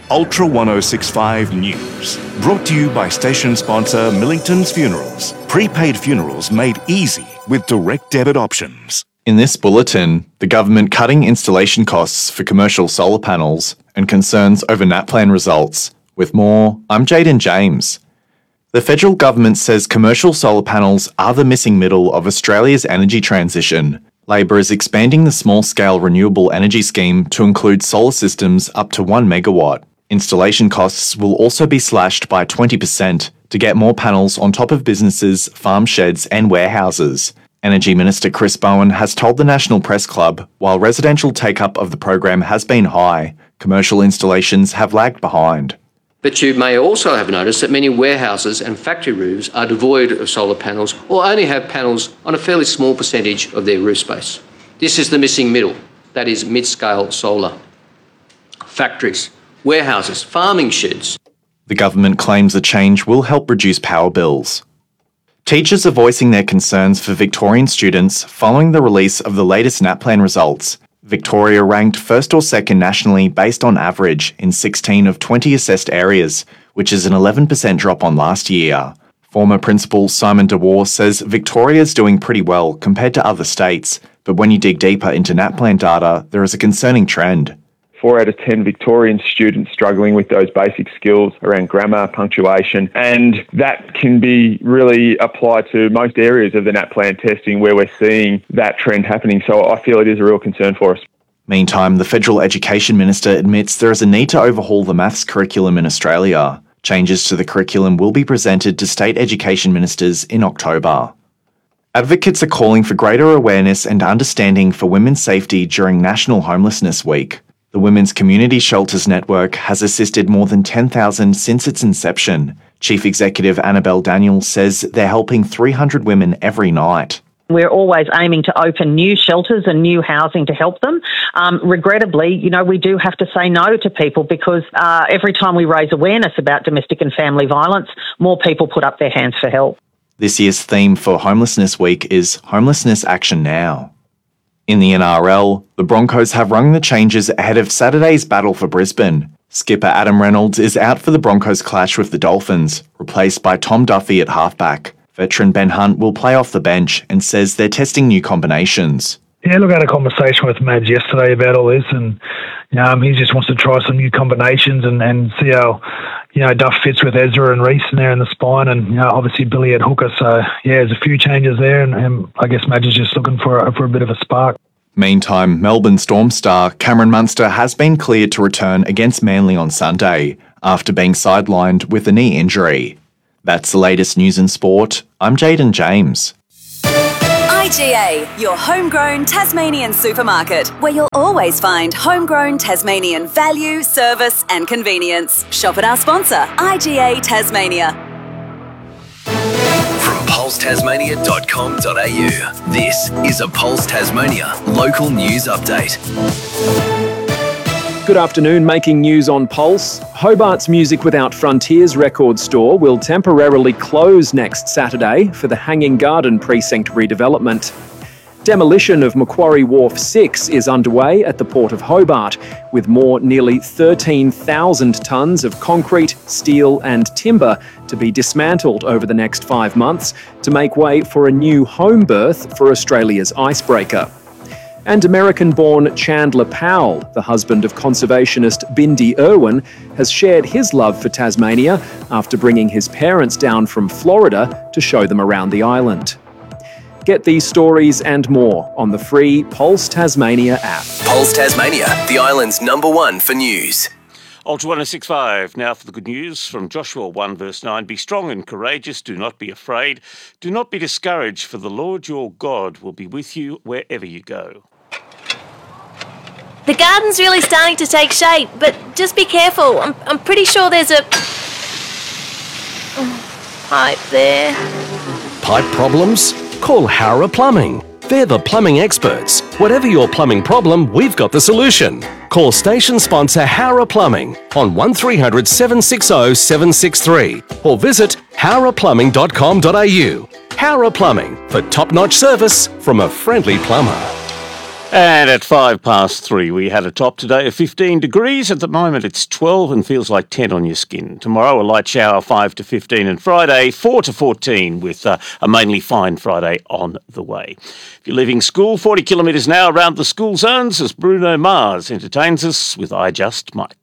Ultra 1065 News. Brought to you by station sponsor Millington's Funerals. Prepaid funerals made easy with direct debit options. In this bulletin, the government cutting installation costs for commercial solar panels and concerns over NatPlan results. With more, I'm Jaden James. The federal government says commercial solar panels are the missing middle of Australia's energy transition. Labor is expanding the small-scale renewable energy scheme to include solar systems up to 1 megawatt. Installation costs will also be slashed by 20% to get more panels on top of businesses, farm sheds and warehouses. Energy Minister Chris Bowen has told the National Press Club while residential take-up of the program has been high, commercial installations have lagged behind. But you may also have noticed that many warehouses and factory roofs are devoid of solar panels or only have panels on a fairly small percentage of their roof space. This is the missing middle, that is mid-scale solar. Factories, warehouses, farming sheds. The government claims the change will help reduce power bills. Teachers are voicing their concerns for Victorian students following the release of the latest NatPlan results. Victoria ranked first or second nationally based on average in 16 of 20 assessed areas, which is an 11% drop on last year. Former Principal Simon DeWar says Victoria's doing pretty well compared to other states, but when you dig deeper into NatPlan data, there is a concerning trend. 4 out of 10 Victorian students struggling with those basic skills around grammar, punctuation, and that can be really applied to most areas of the NatPlan testing where we're seeing that trend happening. So I feel it is a real concern for us. Meantime, the Federal Education Minister admits there is a need to overhaul the maths curriculum in Australia. Changes to the curriculum will be presented to state education ministers in October. Advocates are calling for greater awareness and understanding for women's safety during National Homelessness Week. The Women's Community Shelters Network has assisted more than 10,000 since its inception. Chief Executive Annabelle Daniels says they're helping 300 women every night. We're always aiming to open new shelters and new housing to help them. Regrettably, we do have to say no to people because every time we raise awareness about domestic and family violence, more people put up their hands for help. This year's theme for Homelessness Week is Homelessness Action Now. In the NRL, the Broncos have rung the changes ahead of Saturday's battle for Brisbane. Skipper Adam Reynolds is out for the Broncos clash with the Dolphins, replaced by Tom Duffy at halfback. Veteran Ben Hunt will play off the bench and says they're testing new combinations. Yeah, look, I had a conversation with Madge yesterday about all this, and he just wants to try some new combinations and see how Duff fits with Ezra and Reece in there in the spine, and obviously Billy at hooker. So there's a few changes there, and I guess Madge is just looking for a bit of a spark. Meantime, Melbourne Storm star Cameron Munster has been cleared to return against Manly on Sunday after being sidelined with a knee injury. That's the latest news in sport. I'm Jaden James. IGA, your homegrown Tasmanian supermarket, where you'll always find homegrown Tasmanian value, service and convenience. Shop at our sponsor, IGA Tasmania. From pulsetasmania.com.au, this is a Pulse Tasmania local news update. Good afternoon, making news on Pulse. Hobart's Music Without Frontiers record store will temporarily close next Saturday for the Hanging Garden precinct redevelopment. Demolition of Macquarie Wharf 6 is underway at the Port of Hobart, with more nearly 13,000 tonnes of concrete, steel and timber to be dismantled over the next 5 months to make way for a new home berth for Australia's icebreaker. And American-born Chandler Powell, the husband of conservationist Bindi Irwin, has shared his love for Tasmania after bringing his parents down from Florida to show them around the island. Get these stories and more on the free Pulse Tasmania app. Pulse Tasmania, the island's #1 for news. Ultra 1065, now for the good news from Joshua 1 verse 9. Be strong and courageous, do not be afraid, do not be discouraged, for the Lord your God will be with you wherever you go. The garden's really starting to take shape, but just be careful. I'm pretty sure there's a pipe there. Pipe problems? Call Howrah Plumbing. They're the plumbing experts. Whatever your plumbing problem, we've got the solution. Call station sponsor Howrah Plumbing on 1300 760 763 or visit howrahplumbing.com.au. Howrah Plumbing, for top-notch service from a friendly plumber. And at 3:05, we had a top today of 15 degrees. At the moment, it's 12 and feels like 10 on your skin. Tomorrow, a light shower, 5 to 15. And Friday, 4 to 14, with a mainly fine Friday on the way. If you're leaving school, 40 kilometres now around the school zones as Bruno Mars entertains us with I Just Might.